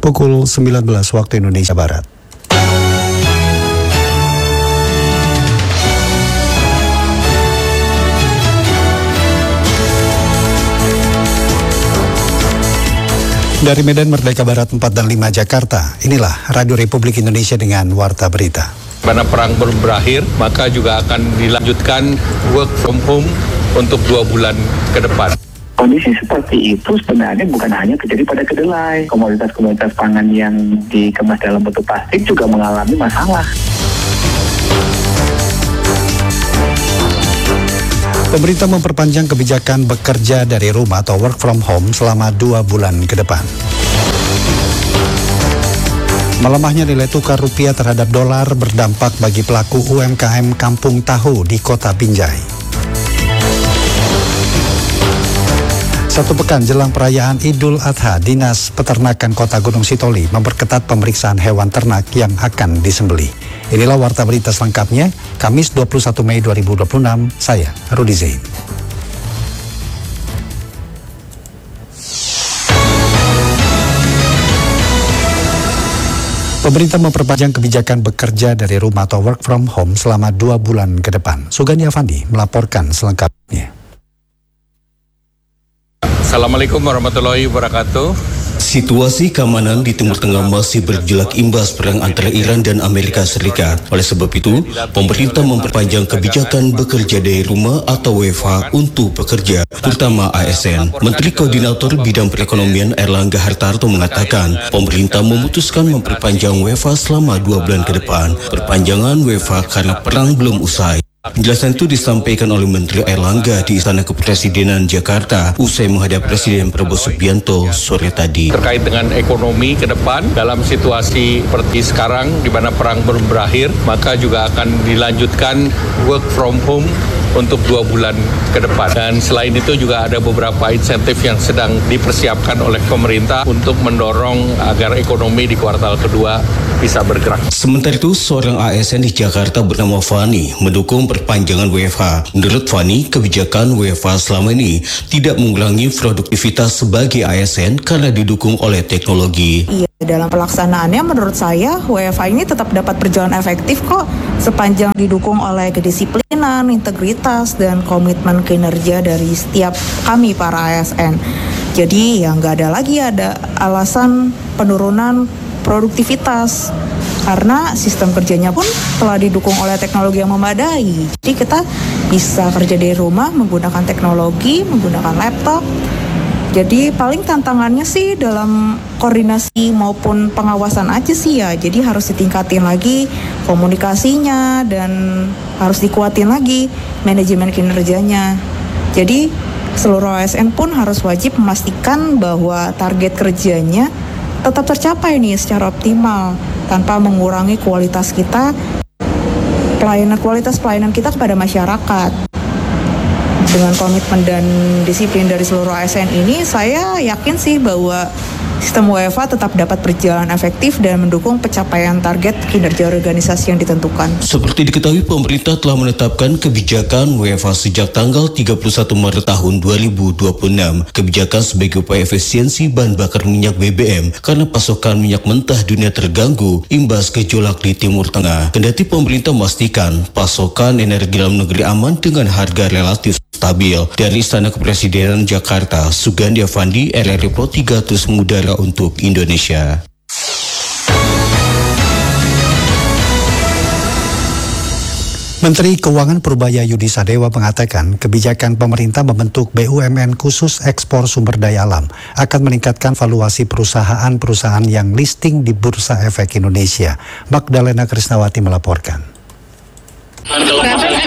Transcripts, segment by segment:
pukul 19 waktu Indonesia Barat. Dari Medan Merdeka Barat 4 dan 5 Jakarta, inilah Radio Republik Indonesia dengan Warta Berita. Karena perang belum berakhir, maka juga akan dilanjutkan work from home untuk 2 bulan ke depan. Kondisi seperti itu sebenarnya bukan hanya terjadi pada kedelai. Komoditas-komoditas pangan yang dikemas dalam bentuk plastik juga mengalami masalah. Pemerintah memperpanjang kebijakan bekerja dari rumah atau work from home selama 2 bulan ke depan. Melemahnya nilai tukar rupiah terhadap dolar berdampak bagi pelaku UMKM Kampung Tahu di Kota Binjai. Satu pekan jelang perayaan Idul Adha, Dinas Peternakan Kota Gunung Sitoli memperketat pemeriksaan hewan ternak yang akan disembelih. Inilah Warta Berita selengkapnya, Kamis 21 Mei 2026, saya Rudi Zain. Pemerintah memperpanjang kebijakan bekerja dari rumah atau work from home selama 2 bulan ke depan. Sugandi Avandi melaporkan selengkapnya. Assalamualaikum warahmatullahi wabarakatuh. Situasi keamanan di Timur Tengah masih bergejolak imbas perang antara Iran dan Amerika Serikat. Oleh sebab itu, pemerintah memperpanjang kebijakan bekerja dari rumah atau WFH untuk pekerja, terutama ASN. Menteri Koordinator Bidang Perekonomian Erlangga Hartarto mengatakan, pemerintah memutuskan memperpanjang WFH selama 2 bulan ke depan. Perpanjangan WFH karena perang belum usai. Penjelasan itu disampaikan oleh Menteri Erlangga di Istana Kepresidenan Jakarta usai menghadap Presiden Prabowo Subianto sore tadi. Terkait dengan ekonomi ke depan, dalam situasi seperti sekarang di mana perang belum berakhir, maka juga akan dilanjutkan work from home untuk 2 bulan ke depan. Dan selain itu juga ada beberapa insentif yang sedang dipersiapkan oleh pemerintah untuk mendorong agar ekonomi di kuartal kedua bisa bergerak. Sementara itu, seorang ASN di Jakarta bernama Fani mendukung perpanjangan WFH. Menurut Fani, kebijakan WFH selama ini tidak mengurangi produktivitas sebagai ASN karena didukung oleh teknologi. Iya, dalam pelaksanaannya menurut saya WFH ini tetap dapat berjalan efektif kok sepanjang didukung oleh kedisiplinan, integritas, dan komitmen kinerja dari setiap kami para ASN. Jadi ya nggak ada alasan penurunan produktivitas karena sistem kerjanya pun telah didukung oleh teknologi yang memadai. Jadi kita bisa kerja dari rumah menggunakan teknologi, menggunakan laptop. Jadi paling tantangannya sih dalam koordinasi maupun pengawasan aja sih ya. Jadi harus ditingkatin lagi komunikasinya dan harus dikuatin lagi manajemen kinerjanya. Jadi seluruh ASN pun harus wajib memastikan bahwa target kerjanya tetap tercapai nih secara optimal tanpa mengurangi kualitas pelayanan kita kepada masyarakat. Dengan komitmen dan disiplin dari seluruh ASN ini, saya yakin sih bahwa sistem WFH tetap dapat berjalan efektif dan mendukung pencapaian target kinerja organisasi yang ditentukan. Seperti diketahui, pemerintah telah menetapkan kebijakan WFH sejak tanggal 31 Maret tahun 2026. Kebijakan sebagai upaya efisiensi bahan bakar minyak BBM karena pasokan minyak mentah dunia terganggu imbas gejolak di Timur Tengah. Kendati pemerintah memastikan pasokan energi dalam negeri aman dengan harga relatif stabil. Dari Istana Kepresidenan Jakarta, Sugandi Avandi, RRI Pro 300 mengudara untuk Indonesia. Menteri Keuangan Purbaya Yudi Sadewa mengatakan kebijakan pemerintah membentuk BUMN khusus ekspor sumber daya alam akan meningkatkan valuasi perusahaan-perusahaan yang listing di Bursa Efek Indonesia. Magdalena Krisnawati melaporkan. Kalau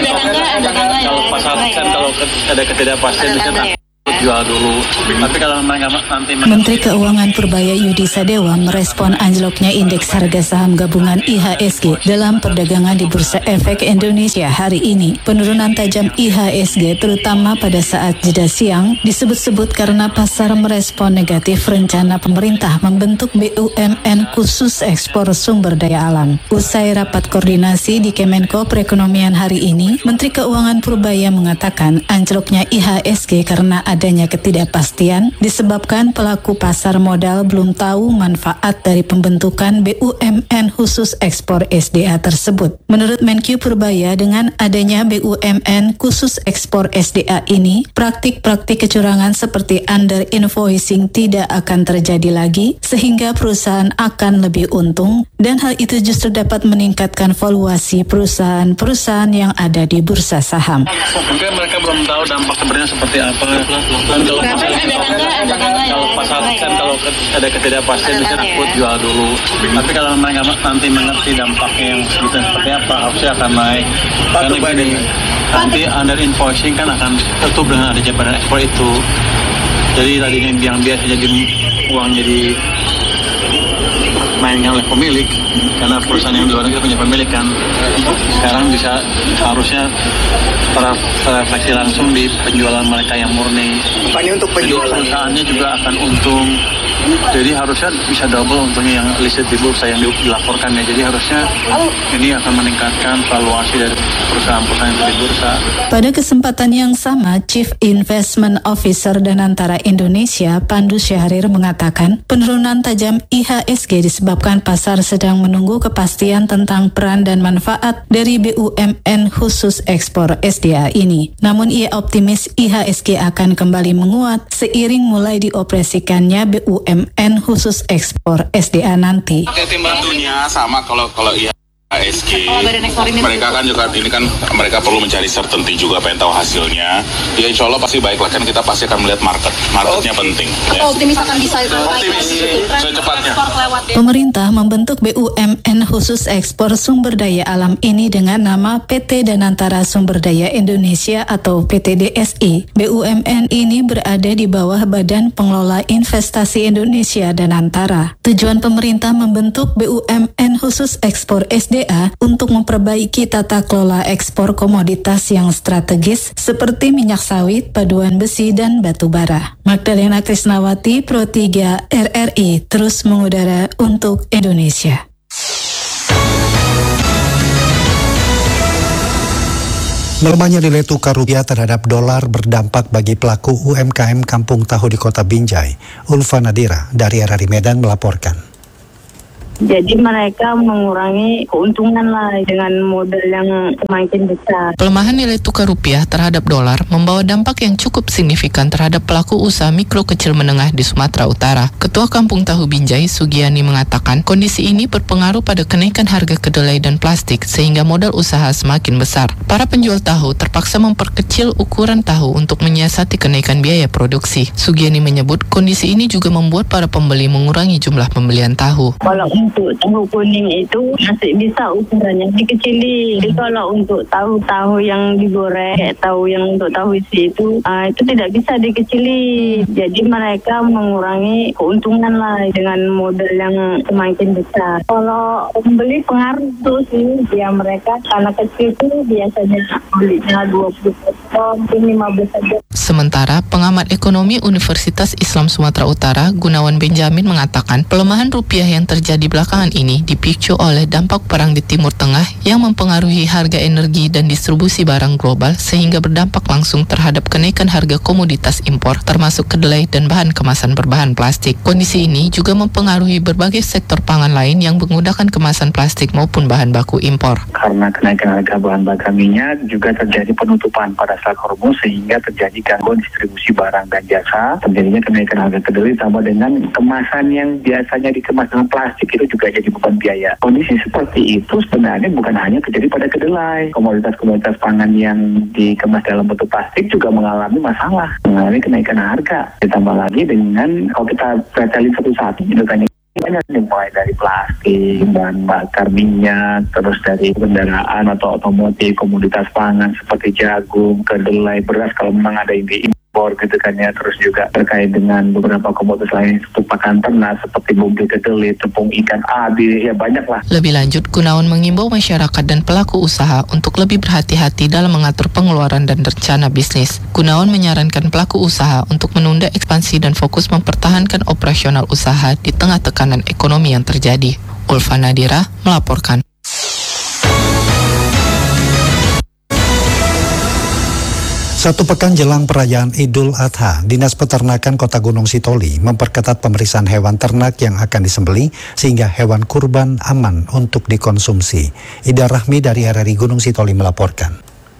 ada ketidakpastian bisa jual dulu. Tapi kalau nanti Menteri Keuangan Purbaya Yudi Sadewa merespon anjloknya indeks harga saham gabungan IHSG dalam perdagangan di Bursa Efek Indonesia hari ini. Penurunan tajam IHSG terutama pada saat jeda siang disebut-sebut karena pasar merespon negatif rencana pemerintah membentuk BUMN khusus ekspor sumber daya alam. Usai rapat koordinasi di Kemenko Perekonomian hari ini, Menteri Keuangan Purbaya mengatakan anjloknya IHSG karena adanya adanya ketidakpastian disebabkan pelaku pasar modal belum tahu manfaat dari pembentukan BUMN khusus ekspor SDA tersebut. Menurut Menkyu Purbaya, dengan adanya BUMN khusus ekspor SDA ini, praktik-praktik kecurangan seperti under invoicing tidak akan terjadi lagi, sehingga perusahaan akan lebih untung, dan hal itu justru dapat meningkatkan valuasi perusahaan-perusahaan yang ada di bursa saham. Mungkin mereka belum tahu dampak sebenarnya seperti apa. Dan kalau ada ketidakpastian bisa takut jual dulu. Tapi kalau mereka nanti mengerti dampaknya yang seperti apa, harusnya akan naik. Karena gini, nanti under invoicing kan akan tutup dengan ada jabatan ekspor itu. Jadi tadinya yang biasa jadi uang jadi mainnya oleh pemilik, karena perusahaan yang di luar negeri punya pemilik kan. Sekarang bisa harusnya terrefleksi langsung di penjualan mereka yang murni. Untuk perusahaannya juga akan untung. Jadi harusnya bisa double untungnya yang listed di bursa yang dilaporkan ya. Jadi harusnya ini akan meningkatkan valuasi dari perusahaan-perusahaan yang di bursa. Pada kesempatan yang sama, Chief Investment Officer Danantara Indonesia, Pandu Syahrir mengatakan, penurunan tajam IHSG disebabkan pasar sedang menunggu kepastian tentang peran dan manfaat dari BUMN khusus ekspor SDA ini. Namun ia optimis IHSG akan kembali menguat seiring mulai dioperasikannya BUMN khusus ekspor SDA nanti. Tim bantunya sama kalau IHSG, mereka kan juga ini kan mereka perlu mencari certainty juga, pengen tahu hasilnya. Ya insya Allah pasti baik lah, kan kita pasti akan melihat marketnya penting. Ya. Optimis akan bisa optimis secepatnya. Pemerintah membentuk BUMN khusus ekspor sumber daya alam ini dengan nama PT Danantara Sumber Daya Indonesia atau PT DSI. BUMN ini berada di bawah Badan Pengelola Investasi Indonesia Danantara. Tujuan pemerintah membentuk BUMN khusus ekspor SDA untuk memperbaiki tata kelola ekspor komoditas yang strategis seperti minyak sawit, paduan besi, dan batu bara. Magdalena Krisnawati, Pro 3 RRI, terus mengudara untuk Indonesia. Melemahnya nilai tukar rupiah terhadap dolar berdampak bagi pelaku UMKM Kampung Tahu di Kota Binjai. Ulfa Nadira dari RRI Medan melaporkan. Jadi mereka mengurangi keuntungan lah dengan modal yang semakin besar. Pelemahan nilai tukar rupiah terhadap dolar membawa dampak yang cukup signifikan terhadap pelaku usaha mikro kecil menengah di Sumatera Utara. Ketua Kampung Tahu Binjai, Sugiani, mengatakan kondisi ini berpengaruh pada kenaikan harga kedelai dan plastik sehingga modal usaha semakin besar. Para penjual tahu terpaksa memperkecil ukuran tahu untuk menyiasati kenaikan biaya produksi. Sugiani menyebut kondisi ini juga membuat para pembeli mengurangi jumlah pembelian tahu. Kalau untuk tahu kuning itu masih bisa ukurannya dikecilin. Jadi kalau untuk tahu yang digoreng, tahu yang untuk tahu isi itu tidak bisa dikecilin. Jadi mereka mengurangi keuntungan lah dengan modal yang semakin besar. Kalau pembeli pengaruh tuh sih, ya mereka karena kecil itu biasanya belinya 20 potong, 15 saja. Sementara pengamat ekonomi Universitas Islam Sumatera Utara, Gunawan Benjamin, mengatakan pelemahan rupiah yang terjadi belakangan ini dipicu oleh dampak perang di Timur Tengah yang mempengaruhi harga energi dan distribusi barang global sehingga berdampak langsung terhadap kenaikan harga komoditas impor termasuk kedelai dan bahan kemasan berbahan plastik. Kondisi ini juga mempengaruhi berbagai sektor pangan lain yang menggunakan kemasan plastik maupun bahan baku impor. Karena kenaikan harga bahan bakar minyak juga terjadi penutupan pada Strait Hormuz sehingga terjadi gangguan distribusi barang dan jasa. Terjadinya kenaikan harga kedelai sama dengan kemasan yang biasanya dikemas dengan plastik itu juga jadi beban biaya. Kondisi seperti itu sebenarnya bukan hanya terjadi pada kedelai. Komoditas-komoditas pangan yang dikemas dalam bentuk plastik juga mengalami masalah, mengalami kenaikan harga. Ditambah lagi dengan kalau kita cari satu-satu gitu kan, banyak mulai dari plastik, bahan bakar minyak, terus dari kendaraan atau otomotif, komoditas pangan seperti jagung, kedelai, beras kalau memang ada yang diimpor gitu kan ya, terus juga terkait dengan beberapa komoditas lain seperti pakan ternak seperti bumbu kedelai, tepung ikan, ya banyak lah. Lebih lanjut, Gunawan mengimbau masyarakat dan pelaku usaha untuk lebih berhati-hati dalam mengatur pengeluaran dan rencana bisnis. Gunawan menyarankan pelaku usaha untuk menunda ekspansi dan fokus mempertahankan operasional usaha di tengah tekanan ekonomi yang terjadi. Ulfa Nadira melaporkan. Satu pekan jelang perayaan Idul Adha, Dinas Peternakan Kota Gunung Sitoli memperketat pemeriksaan hewan ternak yang akan disembelih sehingga hewan kurban aman untuk dikonsumsi. Ida Rahmi dari RRI Gunung Sitoli melaporkan.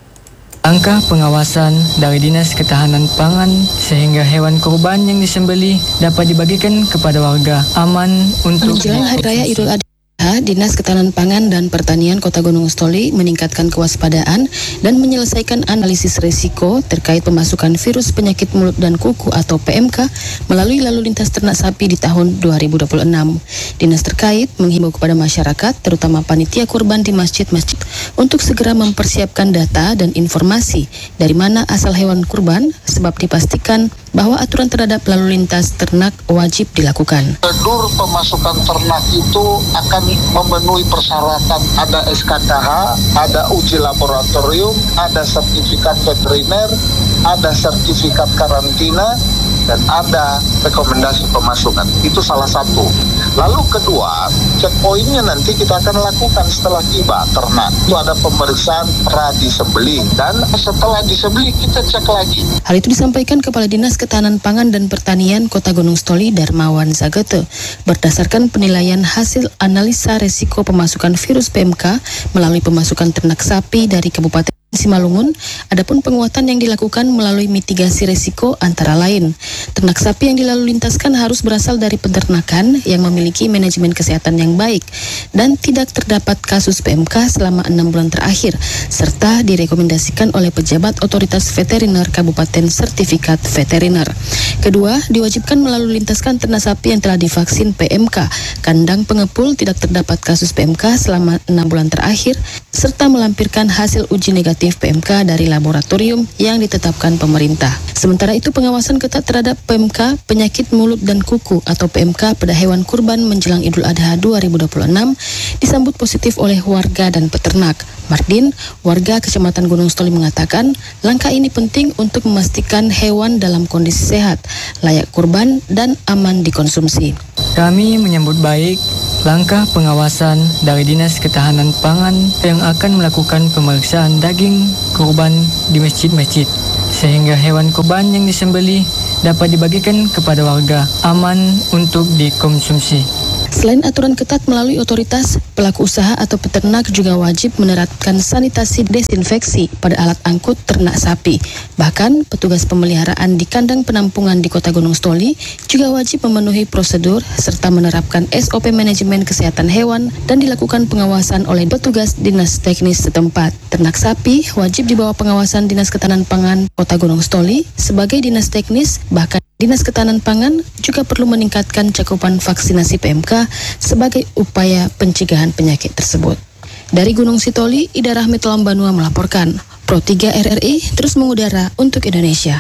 Langkah pengawasan dari Dinas Ketahanan Pangan sehingga hewan kurban yang disembelih dapat dibagikan kepada warga aman untuk menjelang Hari Raya Idul Adha. Dinas Ketahanan Pangan dan Pertanian Kota Gunung Sitoli meningkatkan kewaspadaan dan menyelesaikan analisis risiko terkait pemasukan virus penyakit mulut dan kuku atau PMK melalui lalu lintas ternak sapi di tahun 2026. Dinas terkait menghimbau kepada masyarakat, terutama panitia kurban di masjid-masjid, untuk segera mempersiapkan data dan informasi dari mana asal hewan kurban, sebab dipastikan bahwa aturan terhadap lalu lintas ternak wajib dilakukan. Prosedur pemasukan ternak itu akan memenuhi persyaratan, ada SKKH, ada uji laboratorium, ada sertifikat veteriner, ada sertifikat karantina, dan ada rekomendasi pemasukan. Itu salah satu. Lalu kedua, checkpointnya nanti kita akan lakukan setelah tiba ternak. Itu ada pemeriksaan pra-disembelih, dan setelah disembelih kita cek lagi. Hal itu disampaikan Kepala Dinas Ketahanan Pangan dan Pertanian Kota Gunung Sitoli Darmawan Zagete berdasarkan penilaian hasil analisa resiko pemasukan virus PMK melalui pemasukan ternak sapi dari Kabupaten Simalungun. Adapun penguatan yang dilakukan melalui mitigasi risiko antara lain, ternak sapi yang dilalu lintaskan harus berasal dari peternakan yang memiliki manajemen kesehatan yang baik dan tidak terdapat kasus PMK selama 6 bulan terakhir, serta direkomendasikan oleh pejabat otoritas veteriner Kabupaten sertifikat veteriner. Kedua, diwajibkan melalui lintaskan ternak sapi yang telah divaksin PMK, kandang pengepul tidak terdapat kasus PMK selama 6 bulan terakhir, serta melampirkan hasil uji negatif PMK dari laboratorium yang ditetapkan pemerintah. Sementara itu, pengawasan ketat terhadap PMK penyakit mulut dan kuku atau PMK pada hewan kurban menjelang Idul Adha 2026 disambut positif oleh warga dan peternak. Mardin, warga Kecamatan Gunung Sitoli mengatakan, langkah ini penting untuk memastikan hewan dalam kondisi sehat, layak kurban dan aman dikonsumsi. Kami menyambut baik langkah pengawasan dari Dinas Ketahanan Pangan yang akan melakukan pemeriksaan daging kurban di masjid-masjid sehingga hewan kurban yang disembelih dapat dibagikan kepada warga aman untuk dikonsumsi. Selain aturan ketat melalui otoritas, pelaku usaha atau peternak juga wajib menerapkan sanitasi desinfeksi pada alat angkut ternak sapi. Bahkan, petugas pemeliharaan di kandang penampungan di Kota Gunung Sitoli juga wajib memenuhi prosedur serta menerapkan SOP manajemen kesehatan hewan dan dilakukan pengawasan oleh petugas dinas teknis setempat. Ternak sapi wajib di bawah pengawasan Dinas Ketahanan Pangan Kota Gunung Sitoli sebagai dinas teknis, bahkan Dinas Ketahanan Pangan juga perlu meningkatkan cakupan vaksinasi PMK sebagai upaya pencegahan penyakit tersebut. Dari Gunung Sitoli, Ida Rahmi Telambanua melaporkan. Pro 3 RRI terus mengudara untuk Indonesia.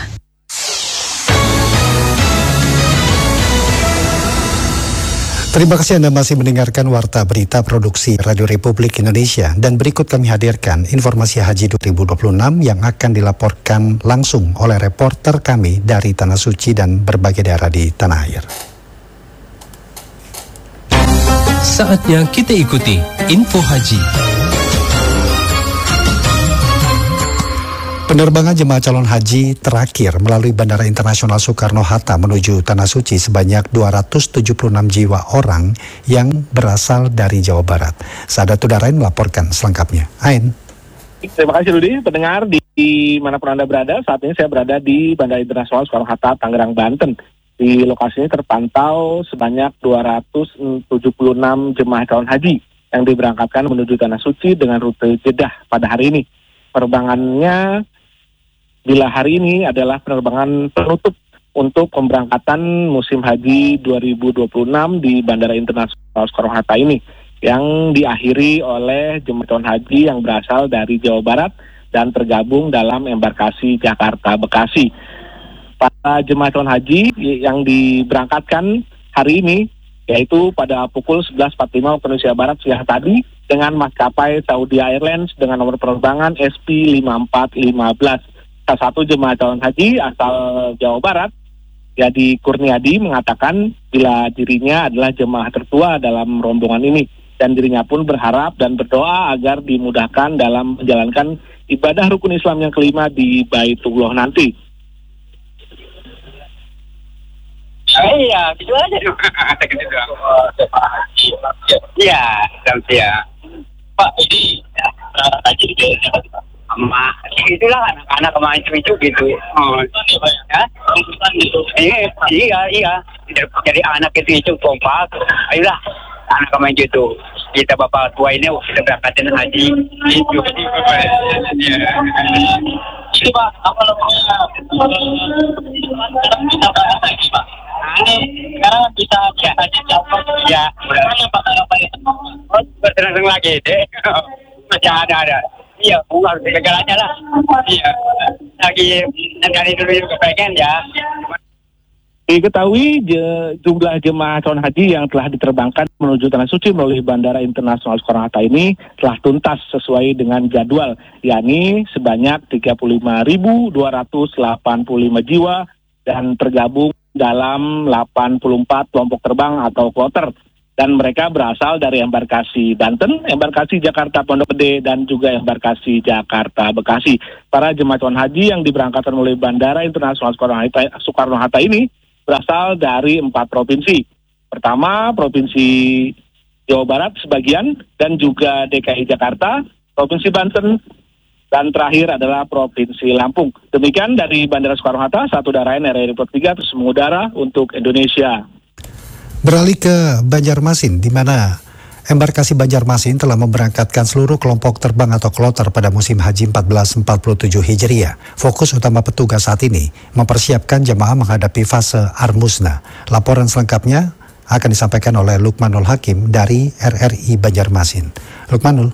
Terima kasih Anda masih mendengarkan Warta Berita Produksi Radio Republik Indonesia, dan berikut kami hadirkan informasi Haji 2026 yang akan dilaporkan langsung oleh reporter kami dari Tanah Suci dan berbagai daerah di tanah air. Saatnya kita ikuti Info Haji. Penerbangan jemaah calon haji terakhir melalui Bandara Internasional Soekarno-Hatta menuju Tanah Suci sebanyak 276 jiwa orang yang berasal dari Jawa Barat. Sahadat Udarain melaporkan selengkapnya. Ain. Terima kasih Rudi, pendengar di manapun Anda berada. Saat ini saya berada di Bandara Internasional Soekarno-Hatta, Tangerang, Banten. Di lokasi ini terpantau sebanyak 276 jemaah calon haji yang diberangkatkan menuju Tanah Suci dengan rute Jeddah pada hari ini. Penerbangannya bila hari ini adalah penerbangan penutup untuk pemberangkatan musim haji 2026 di Bandara Internasional Soekarno-Hatta ini, yang diakhiri oleh jemaah calon haji yang berasal dari Jawa Barat dan tergabung dalam embarkasi Jakarta-Bekasi. Para jemaah calon haji yang diberangkatkan hari ini yaitu pada pukul 11.45 waktu Indonesia Barat siang tadi dengan maskapai Saudi Airlines dengan nomor penerbangan SP5415. Salah satu jemaah calon haji asal Jawa Barat, Yadi Kurniadi, mengatakan bila dirinya adalah jemaah tertua dalam rombongan ini dan dirinya pun berharap dan berdoa agar dimudahkan dalam menjalankan ibadah rukun Islam yang kelima di Baitullah nanti. Iya, gitu aja dong. Iya, ya. Pak, ini tadi sama itulah anak-anak kemarin itu gitu. Oh, ya? Iya. Jadi anak itu kompak. Ayolah, anak kemarin itu. Kita bapak tua ini kita berangkatin haji. Itu. Itu Pak, apa namanya? Sekarang bisa haji campur. Ya, bertenang lagi deh. Masih ada. Iya, harus gagal aja lah. Iya, lagi dari dulu juga pengen ya. Diketahui jumlah jemaah calon haji yang telah diterbangkan menuju Tanah Suci melalui Bandara Internasional Soekarno-Hatta ini telah tuntas sesuai dengan jadwal, yakni sebanyak 35.285 jiwa dan tergabung dalam 84 kelompok terbang atau kloter. Dan mereka berasal dari embarkasi Banten, embarkasi Jakarta Pondok Gede, dan juga embarkasi Jakarta Bekasi. Para jemaah calon haji yang diberangkatkan melalui Bandara Internasional Soekarno-Hatta ini berasal dari 4 provinsi. Pertama, Provinsi Jawa Barat sebagian, dan juga DKI Jakarta, Provinsi Banten, dan terakhir adalah Provinsi Lampung. Demikian dari Bandara Soekarno-Hatta, satu Darain RRI Report 3 terus mengudara untuk Indonesia. Beralih ke Banjarmasin, di mana embarkasi Banjarmasin telah memberangkatkan seluruh kelompok terbang atau kloter pada musim haji 1447 Hijriah. Fokus utama petugas saat ini mempersiapkan jemaah menghadapi fase Armusna. Laporan selengkapnya akan disampaikan oleh Lukmanul Hakim dari RRI Banjarmasin. Lukmanul.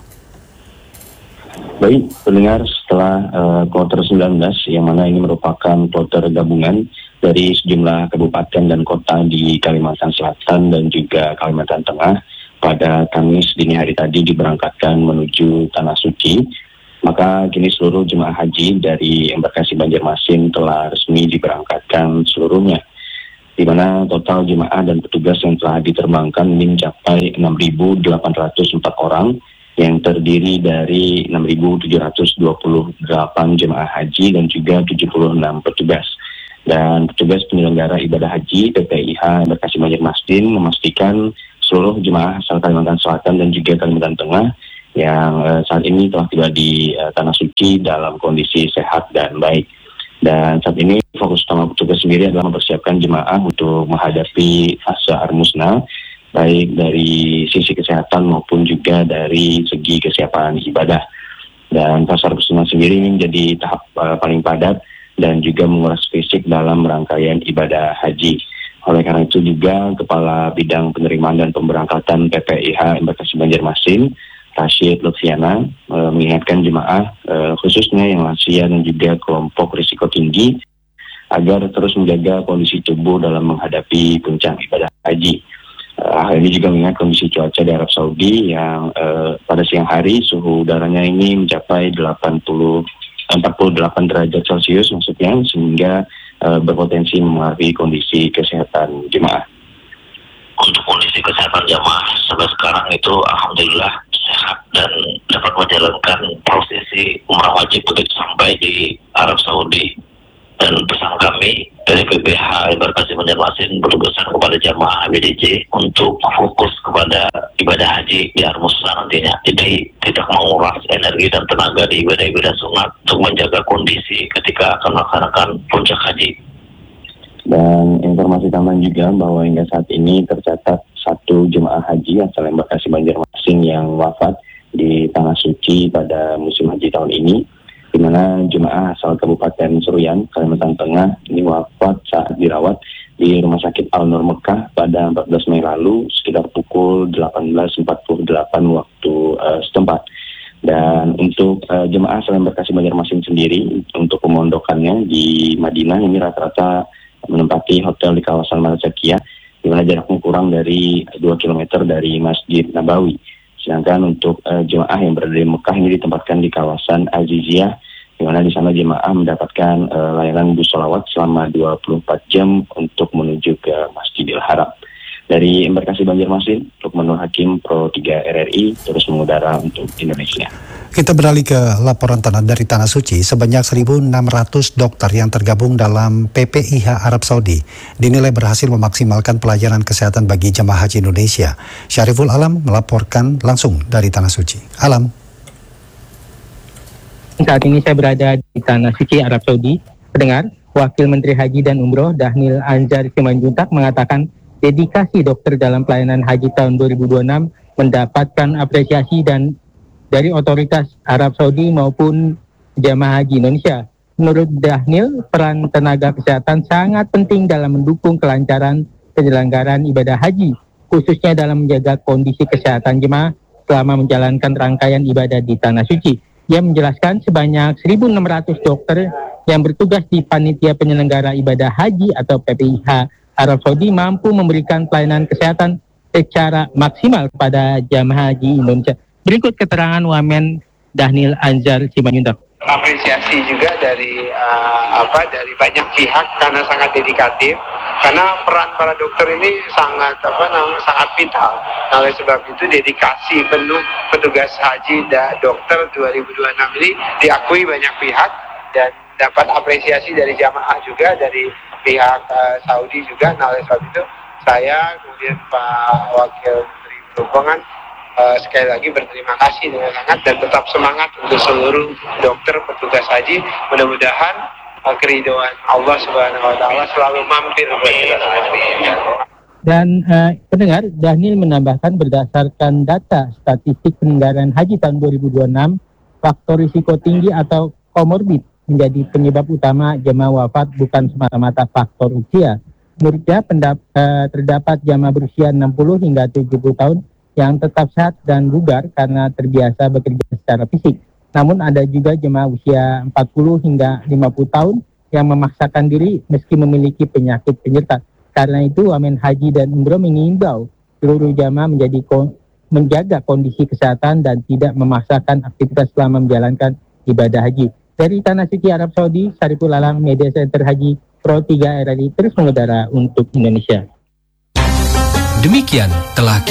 Baik, pendengar, setelah kloter 19 yang mana ini merupakan kloter gabungan dari sejumlah kabupaten dan kota di Kalimantan Selatan dan juga Kalimantan Tengah pada Kamis dini hari tadi diberangkatkan menuju Tanah Suci, maka kini seluruh jemaah haji dari embarkasi Banjarmasin telah resmi diberangkatkan seluruhnya, di mana total jemaah dan petugas yang telah diterbangkan ini mencapai 6.804 orang yang terdiri dari 6.728 jemaah haji dan juga 76 petugas. Dan petugas penyelenggara ibadah haji PPIH embarkasi Banjarmasin memastikan seluruh jemaah asal Kalimantan Selatan dan juga Kalimantan Tengah yang saat ini telah tiba di Tanah Suci dalam kondisi sehat dan baik. Dan saat ini fokus utama petugas sendiri adalah mempersiapkan jemaah untuk menghadapi fase Armusna, baik dari sisi kesehatan maupun juga dari segi kesiapan ibadah. Dan fase Armusna sendiri ini menjadi tahap paling padat dan juga menguras fisik dalam rangkaian ibadah haji. Oleh karena itu juga Kepala Bidang Penerimaan dan Pemberangkatan PPIH embarkasi Banjarmasin, Rashid Lutfiana, mengingatkan jemaah khususnya yang lansia dan juga kelompok risiko tinggi agar terus menjaga kondisi tubuh dalam menghadapi puncak ibadah haji. Hal ini juga mengingat kondisi cuaca di Arab Saudi yang pada siang hari suhu udaranya ini mencapai 48 derajat Celcius maksudnya, sehingga berpotensi mempengaruhi kondisi kesehatan jemaah. Untuk kondisi kesehatan jemaah sampai sekarang itu alhamdulillah sehat dan dapat menjalankan prosesi umrah wajib begitu sampai di Arab Saudi. Dan pesan kami dari PPH embarkasi Banjarmasin berpesan kepada jamaah BDJ untuk fokus kepada ibadah haji di Armusna nantinya. Jadi tidak menguras energi dan tenaga di ibadah-ibadah sunat untuk menjaga kondisi ketika akan melaksanakan puncak haji. Dan informasi tambahan juga bahwa hingga saat ini tercatat 1 jemaah haji asal embarkasi Banjarmasin yang wafat di Tanah Suci pada musim haji tahun ini, di mana jemaah asal Kabupaten Seruyan, Kalimantan Tengah ini wafat saat dirawat di Rumah Sakit Al-Nur Mekah pada 14 Mei lalu sekitar pukul 18.48 waktu setempat. Dan untuk jemaah asal embarkasi Banjarmasin sendiri, untuk pemondokannya di Madinah ini rata-rata menempati hotel di kawasan Malazakiyah, di mana jaraknya kurang dari 2 km dari Masjid Nabawi. Sedangkan untuk jemaah yang berada di Mekah ini ditempatkan di kawasan Aziziyah, di mana di sana jemaah mendapatkan layanan bus sholawat selama 24 jam untuk menuju ke Masjidil Haram. Dari embarkasi Banjarmasin, Lukman Nur Hakim, Pro 3 RRI, terus mengudara untuk Indonesia. Kita beralih ke laporan dari Tanah Suci. Sebanyak 1.600 dokter yang tergabung dalam PPIH Arab Saudi dinilai berhasil memaksimalkan pelayanan kesehatan bagi jemaah haji Indonesia. Syariful Alam melaporkan langsung dari Tanah Suci. Alam. Saat ini saya berada di Tanah Suci Arab Saudi. Pendengar, Wakil Menteri Haji dan Umroh Dhanil Anzar Simanjuntak mengatakan dedikasi dokter dalam pelayanan haji tahun 2026 mendapatkan apresiasi dan dari otoritas Arab Saudi maupun jamaah haji Indonesia. Menurut Dhanil, peran tenaga kesehatan sangat penting dalam mendukung kelancaran penyelenggaraan ibadah haji, khususnya dalam menjaga kondisi kesehatan jemaah selama menjalankan rangkaian ibadah di Tanah Suci. Ia menjelaskan sebanyak 1.600 dokter yang bertugas di Panitia Penyelenggara Ibadah Haji atau PPIH Arab Saudi mampu memberikan pelayanan kesehatan secara maksimal kepada jamaah haji Indonesia. Berikut keterangan Wamen Dhanil Anzar Simanjuntak. Apresiasi juga dari banyak pihak karena sangat dedikatif, karena peran para dokter ini sangat vital. Nah, oleh sebab itu dedikasi penuh petugas haji dan dokter 2026 ini diakui banyak pihak dan dapat apresiasi dari jamaah juga, dari pihak Saudi juga. Nah, oleh sebab itu saya kemudian Pak Wakil Menteri Perhubungan sekali lagi berterima kasih dengan sangat dan tetap semangat untuk seluruh dokter petugas haji. Mudah-mudahan keridhaan Allah Subhanahu wa taala selalu mampir buat kita semua. Dan pendengar, Dhanil menambahkan berdasarkan data statistik penyelenggaraan haji tahun 2026, faktor risiko tinggi atau komorbid menjadi penyebab utama jemaah wafat, bukan semata-mata faktor usia. Menurutnya terdapat jemaah berusia 60 hingga 70 tahun yang tetap sehat dan bugar karena terbiasa bekerja secara fisik. Namun ada juga jemaah usia 40 hingga 50 tahun yang memaksakan diri meski memiliki penyakit penyerta. Karena itu Wamen Haji dan Umroh mengimbau seluruh jemaah menjaga kondisi kesehatan dan tidak memaksakan aktivitas selama menjalankan ibadah haji. Dari Tanah Suci Arab Saudi, Syariful Alam, Media Center Haji Pro 3 RRI terus mengudara untuk Indonesia. Demikian telah